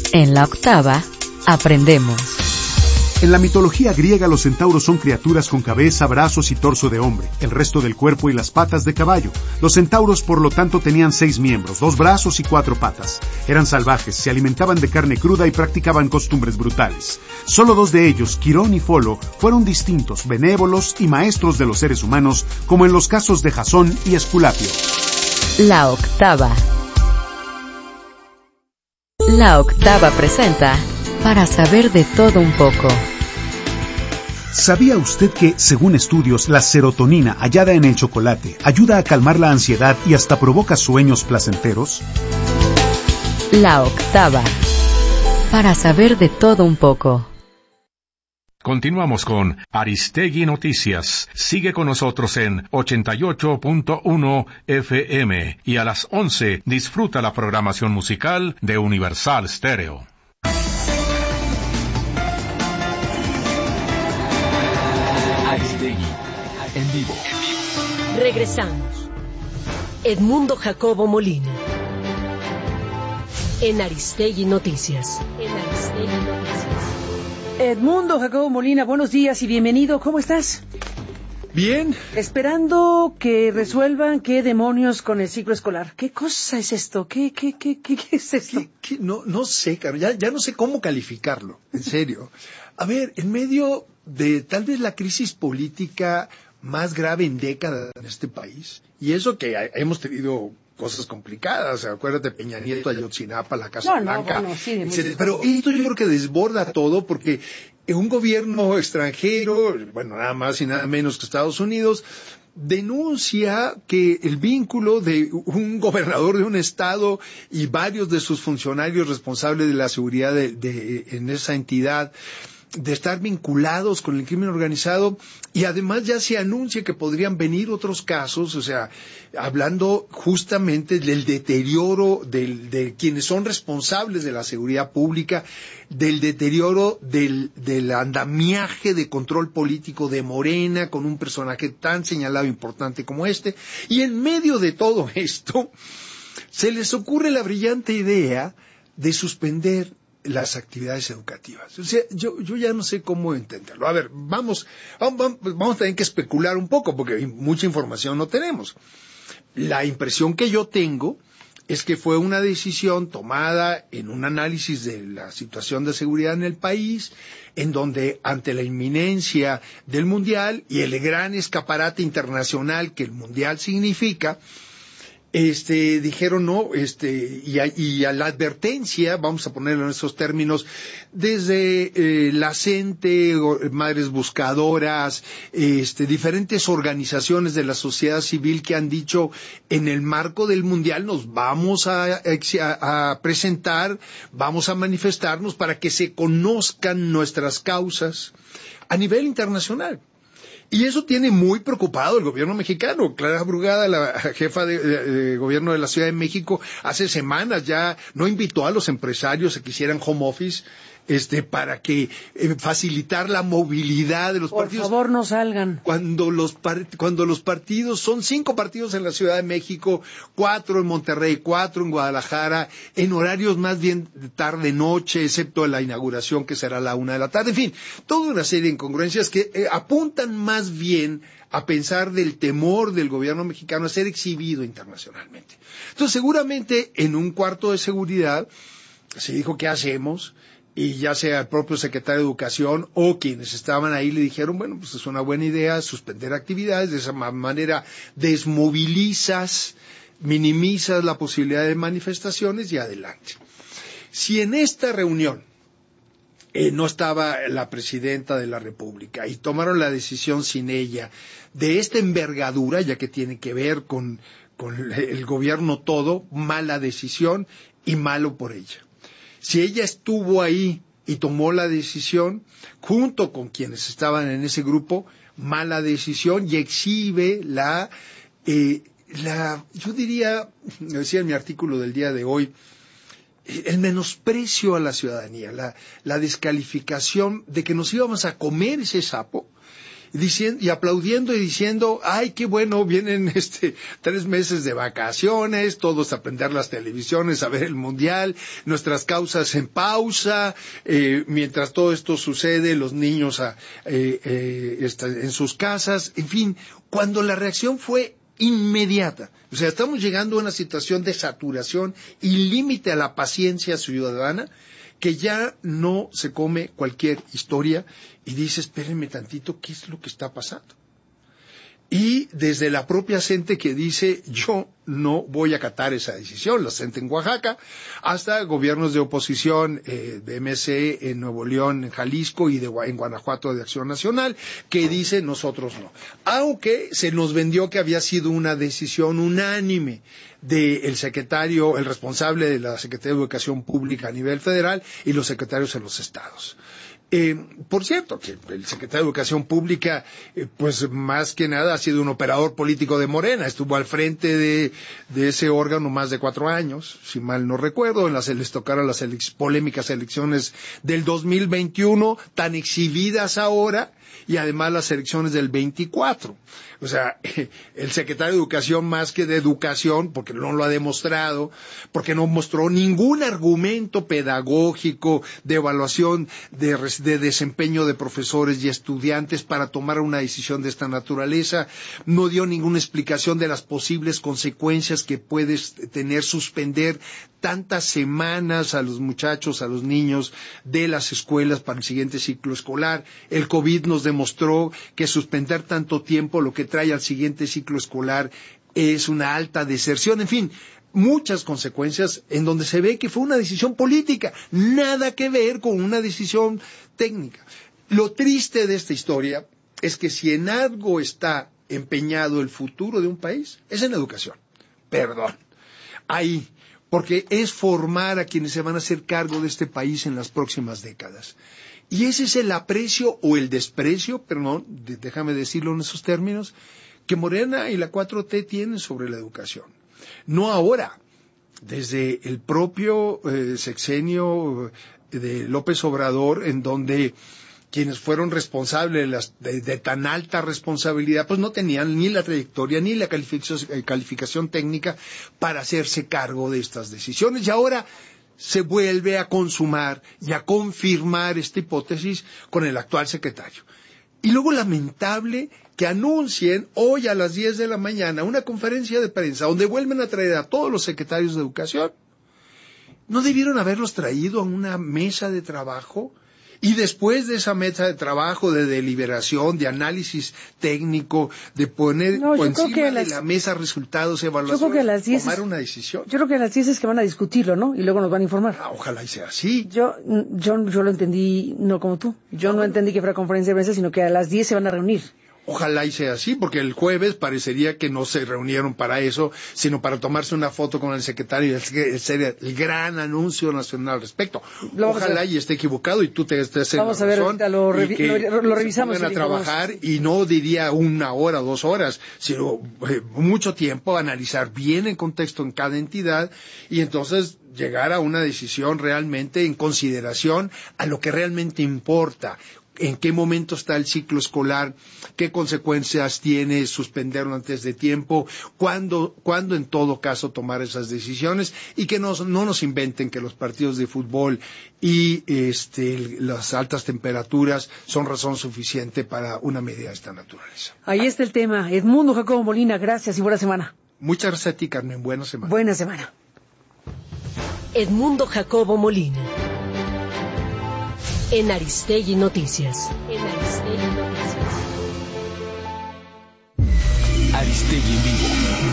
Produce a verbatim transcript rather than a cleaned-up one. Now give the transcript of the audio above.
En la octava, aprendemos. En la mitología griega, los centauros son criaturas con cabeza, brazos y torso de hombre, el resto del cuerpo y las patas de caballo. Los centauros, por lo tanto, tenían seis miembros, dos brazos y cuatro patas. Eran salvajes, se alimentaban de carne cruda y practicaban costumbres brutales. Solo dos de ellos, Quirón y Folo, fueron distintos, benévolos y maestros de los seres humanos, como en los casos de Jasón y Esculapio. La octava. La octava presenta Para saber de todo un poco. ¿Sabía usted que, según estudios, la serotonina hallada en el chocolate ayuda a calmar la ansiedad y hasta provoca sueños placenteros? La octava. Para saber de todo un poco. Continuamos con Aristegui Noticias. Sigue con nosotros en ochenta y ocho punto uno F M y a las once disfruta la programación musical de Universal Stereo. Aristegui, en vivo. Regresamos. Edmundo Jacobo Molina. En Aristegui Noticias. En Aristegui Noticias. Edmundo Jacobo Molina, buenos días y bienvenido. ¿Cómo estás? Bien. Esperando que resuelvan qué demonios con el ciclo escolar. ¿Qué cosa es esto? ¿Qué, qué, qué, qué, qué es esto? ¿Qué, qué? No, no sé, caro. Ya, ya no sé cómo calificarlo, en serio. A ver, en medio de tal vez la crisis política más grave en décadas en este país, y eso que hemos tenido cosas complicadas, acuérdate, Peña Nieto, Ayotzinapa, la Casa no, Blanca, no, bueno, sí, etcétera. Pero esto yo creo que desborda todo porque un gobierno extranjero, bueno, nada más y nada menos que Estados Unidos, denuncia que el vínculo de un gobernador de un estado y varios de sus funcionarios responsables de la seguridad de, de, en esa entidad, de estar vinculados con el crimen organizado, y además ya se anuncia que podrían venir otros casos, o sea, hablando justamente del deterioro del, de quienes son responsables de la seguridad pública, del deterioro del, del andamiaje de control político de Morena con un personaje tan señalado e importante como este, y en medio de todo esto se les ocurre la brillante idea de suspender las actividades educativas. O sea, yo, yo ya no sé cómo entenderlo. A ver, vamos, vamos, vamos a tener que especular un poco porque mucha información no tenemos. La impresión que yo tengo es que fue una decisión tomada en un análisis de la situación de seguridad en el país, en donde ante la inminencia del Mundial y el gran escaparate internacional que el Mundial significa, Este, dijeron no, este, y a, y a la advertencia, vamos a ponerlo en esos términos, desde eh, la CENTE, Madres Buscadoras, este, diferentes organizaciones de la sociedad civil que han dicho, en el marco del Mundial nos vamos a, a, a presentar, vamos a manifestarnos para que se conozcan nuestras causas a nivel internacional. Y eso tiene muy preocupado el gobierno mexicano. Clara Brugada, la jefa de, de, de gobierno de la Ciudad de México, hace semanas ya no invitó a los empresarios a que hicieran home office, este, para que eh, facilitar la movilidad de los Por partidos. Por favor, no salgan. Cuando los par- cuando los partidos, son cinco partidos en la Ciudad de México, cuatro en Monterrey, cuatro en Guadalajara, en horarios más bien de tarde-noche, excepto la inauguración que será a la una de la tarde. En fin, toda una serie de incongruencias que eh, apuntan más bien a pensar del temor del gobierno mexicano a ser exhibido internacionalmente. Entonces, seguramente en un cuarto de seguridad se dijo, ¿qué hacemos? Y ya sea el propio secretario de Educación o quienes estaban ahí le dijeron, bueno, pues es una buena idea suspender actividades, de esa manera desmovilizas, minimizas la posibilidad de manifestaciones y adelante. Si en esta reunión eh, no estaba la presidenta de la República y tomaron la decisión sin ella de esta envergadura, ya que tiene que ver con, con el gobierno todo, mala decisión y malo por ella. Si ella estuvo ahí y tomó la decisión, junto con quienes estaban en ese grupo, mala decisión y exhibe la, eh, la, yo diría, lo decía en mi artículo del día de hoy, el menosprecio a la ciudadanía, la, la descalificación de que nos íbamos a comer ese sapo diciendo, y aplaudiendo y diciendo, ay, qué bueno, vienen este tres meses de vacaciones, todos a prender las televisiones, a ver el mundial, nuestras causas en pausa, eh, mientras todo esto sucede, los niños a, eh, eh, están en sus casas, en fin, cuando la reacción fue inmediata. O sea, estamos llegando a una situación de saturación y límite a la paciencia ciudadana, que ya no se come cualquier historia y dice, espérenme tantito, ¿qué es lo que está pasando? Y desde la propia gente que dice, yo no voy a acatar esa decisión, la gente en Oaxaca, hasta gobiernos de oposición, eh, de M C en Nuevo León, en Jalisco y de, en Guanajuato de Acción Nacional, que dice, nosotros no. Aunque se nos vendió que había sido una decisión unánime del secretario, el responsable de la Secretaría de Educación Pública a nivel federal y los secretarios en los estados. Eh, por cierto, que el secretario de Educación Pública, eh, pues más que nada ha sido un operador político de Morena, estuvo al frente de, de ese órgano más de cuatro años, si mal no recuerdo, en las, les tocaron las ele- polémicas elecciones del dos mil veintiuno, tan exhibidas ahora, y además las elecciones del veinticuatro. O sea, el secretario de Educación más que de educación, porque no lo ha demostrado, porque no mostró ningún argumento pedagógico de evaluación de, de desempeño de profesores y estudiantes para tomar una decisión de esta naturaleza, no dio ninguna explicación de las posibles consecuencias que puede tener suspender tantas semanas a los muchachos, a los niños de las escuelas para el siguiente ciclo escolar. El COVID nos demostró que suspender tanto tiempo lo que trae al siguiente ciclo escolar es una alta deserción, en fin, muchas consecuencias en donde se ve que fue una decisión política, nada que ver con una decisión técnica. Lo triste de esta historia es que si en algo está empeñado el futuro de un país, es en la educación. Perdón. Ahí. Porque es formar a quienes se van a hacer cargo de este país en las próximas décadas. Y ese es el aprecio o el desprecio, perdón, de, déjame decirlo en esos términos, que Morena y la cuatro T tienen sobre la educación. No ahora, desde el propio eh, sexenio de López Obrador, en donde quienes fueron responsables de, las, de, de tan alta responsabilidad, pues no tenían ni la trayectoria ni la calificación, eh, calificación técnica para hacerse cargo de estas decisiones. Y ahora se vuelve a consumar y a confirmar esta hipótesis con el actual secretario. Y luego lamentable que anuncien hoy a las diez de la mañana una conferencia de prensa donde vuelven a traer a todos los secretarios de educación. ¿No debieron haberlos traído a una mesa de trabajo? Y después de esa mesa de trabajo, de deliberación, de análisis técnico, de poner no, por encima de las, la mesa resultados, evaluaciones, yo creo que a las diez tomar es, una decisión. Yo creo que a las diez es que van a discutirlo, ¿no? Y luego nos van a informar. Ah, ojalá y sea así. Yo, yo, yo lo entendí, no como tú. Yo no, no entendí que fuera conferencia de prensa, sino que a las diez se van a reunir. Ojalá y sea así, porque el jueves parecería que no se reunieron para eso, sino para tomarse una foto con el secretario y hacer el gran anuncio nacional al respecto. Ojalá y esté equivocado y tú te estés en la razón. Vamos a ver, lo, revi que lo, lo revisamos. Se pongan a trabajar y no diría una hora, dos horas, sino eh, mucho tiempo a analizar bien el contexto en cada entidad y entonces llegar a una decisión realmente en consideración a lo que realmente importa. En qué momento está el ciclo escolar, qué consecuencias tiene suspenderlo antes de tiempo, cuándo, cuándo en todo caso tomar esas decisiones y que no, no nos inventen que los partidos de fútbol y este, las altas temperaturas son razón suficiente para una medida de esta naturaleza. Ahí está el tema. Edmundo Jacobo Molina, gracias y buena semana. Muchas gracias a ti, Carmen. Buena semana. Buena semana. Edmundo Jacobo Molina. En Aristegui Noticias. En Aristegui Noticias. Aristegui en vivo.